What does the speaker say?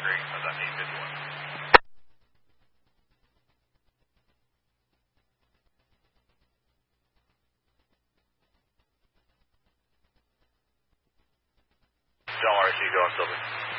agree. I was on 851. Del RC, go on Sylvan.